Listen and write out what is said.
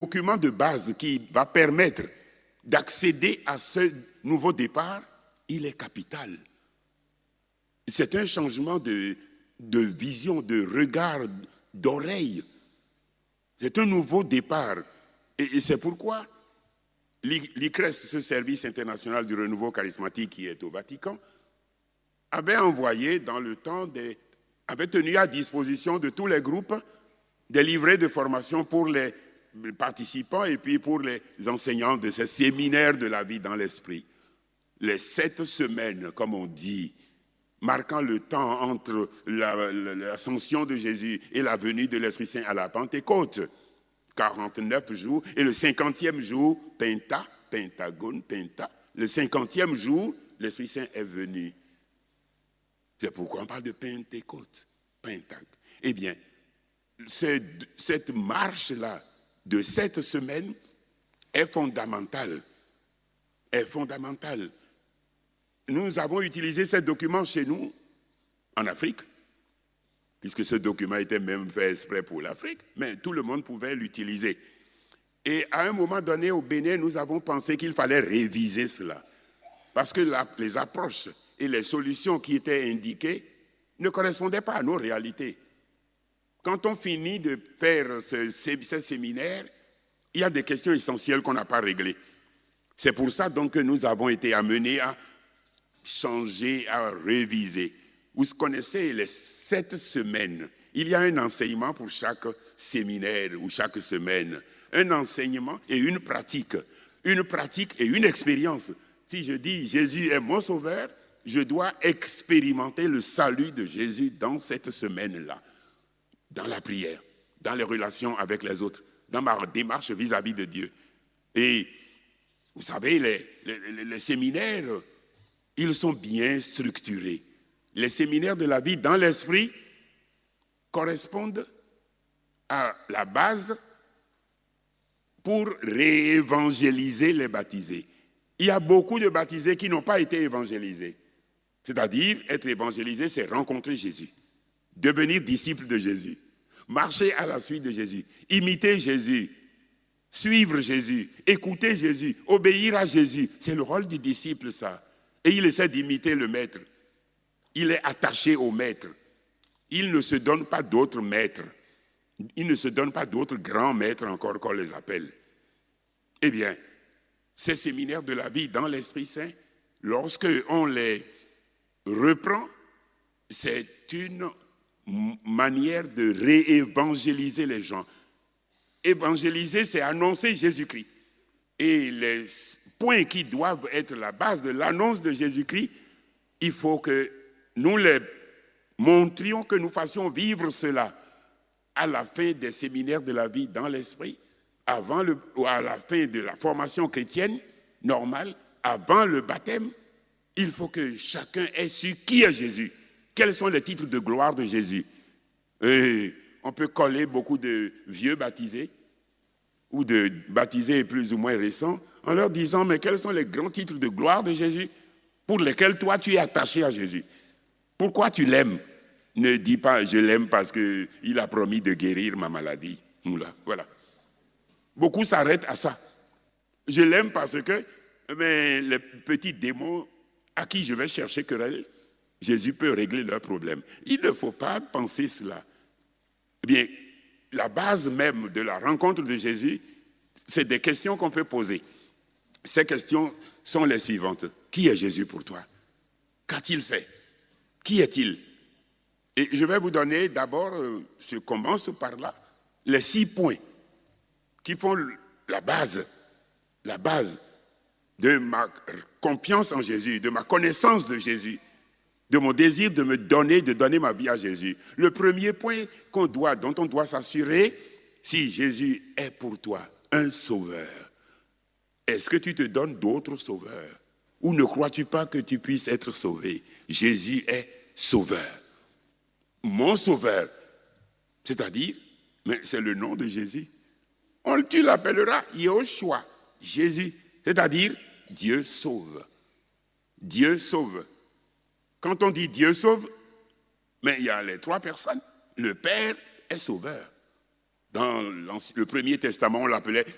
document de base qui va permettre d'accéder à ce nouveau départ, il est capital. C'est un changement de vision, de regard, d'oreille. C'est un nouveau départ. Et c'est pourquoi l'ICRES, ce service international du renouveau charismatique qui est au Vatican, avait envoyé dans le temps, avait tenu à disposition de tous les groupes des livrets de formation pour les participants et puis pour les enseignants de ces séminaires de la vie dans l'esprit. Les 7 semaines, comme on dit, marquant le temps entre l'ascension de Jésus et la venue de l'Esprit Saint à la Pentecôte. 49 jours, et le 50e jour, pentagone, le 50e jour, l'Esprit Saint est venu. C'est pourquoi on parle de Pentecôte, Pentag. Eh bien, cette marche-là de 7 semaines est fondamentale. Nous avons utilisé ce document chez nous, en Afrique, puisque ce document était même fait exprès pour l'Afrique, mais tout le monde pouvait l'utiliser. Et à un moment donné, au Bénin, nous avons pensé qu'il fallait réviser cela, parce que les approches et les solutions qui étaient indiquées ne correspondaient pas à nos réalités. Quand on finit de faire ce séminaire, il y a des questions essentielles qu'on n'a pas réglées. C'est pour ça donc que nous avons été amenés à changer, à réviser. Vous connaissez les 7 semaines. Il y a un enseignement pour chaque séminaire ou chaque semaine. Un enseignement et une pratique. Une pratique et une expérience. Si je dis Jésus est mon sauveur, je dois expérimenter le salut de Jésus dans cette semaine-là. Dans la prière, dans les relations avec les autres, dans ma démarche vis-à-vis de Dieu. Et vous savez, les séminaires, ils sont bien structurés. Les séminaires de la vie dans l'esprit correspondent à la base pour réévangéliser les baptisés. Il y a beaucoup de baptisés qui n'ont pas été évangélisés. C'est-à-dire, être évangélisé, c'est rencontrer Jésus, devenir disciple de Jésus, marcher à la suite de Jésus, imiter Jésus, suivre Jésus, écouter Jésus, obéir à Jésus. C'est le rôle du disciple, ça. Et il essaie d'imiter le maître. Il est attaché au maître. Il ne se donne pas d'autres maîtres. Il ne se donne pas d'autres grands maîtres encore qu'on les appelle. Eh bien, ces séminaires de la vie dans l'Esprit Saint, lorsque on les reprend, c'est une manière de réévangéliser les gens. Évangéliser, c'est annoncer Jésus-Christ. Et les points qui doivent être la base de l'annonce de Jésus-Christ, il faut que nous les montrions, que nous fassions vivre cela à la fin des séminaires de la vie dans l'esprit, ou à la fin de la formation chrétienne normale, avant le baptême. Il faut que chacun ait su qui est Jésus, quels sont les titres de gloire de Jésus. Et on peut coller beaucoup de vieux baptisés ou de baptisés plus ou moins récents en leur disant, mais quels sont les grands titres de gloire de Jésus pour lesquels toi tu es attaché à Jésus? Pourquoi tu l'aimes? Ne dis pas, je l'aime parce qu'il a promis de guérir ma maladie. Voilà. Beaucoup s'arrêtent à ça. Je l'aime parce que les petits démons à qui je vais chercher querelle, Jésus peut régler leurs problèmes. Il ne faut pas penser cela. Eh bien, la base même de la rencontre de Jésus, c'est des questions qu'on peut poser. Ces questions sont les suivantes. Qui est Jésus pour toi? Qu'a-t-il fait? Qui est-il? Et je vais vous donner d'abord, je commence par là, les 6 points qui font la base de ma confiance en Jésus, de ma connaissance de Jésus, de mon désir de donner ma vie à Jésus. Le premier point dont on doit s'assurer, si Jésus est pour toi un sauveur, est-ce que tu te donnes d'autres sauveurs? Ou ne crois-tu pas que tu puisses être sauvé? Jésus est sauveur. Mon sauveur, c'est-à-dire, mais c'est le nom de Jésus. Tu l'appelleras Yahushua, Jésus, c'est-à-dire Dieu sauve. Dieu sauve. Quand on dit Dieu sauve, mais il y a les 3 personnes. Le Père est sauveur. Dans le Premier Testament, on l'appelait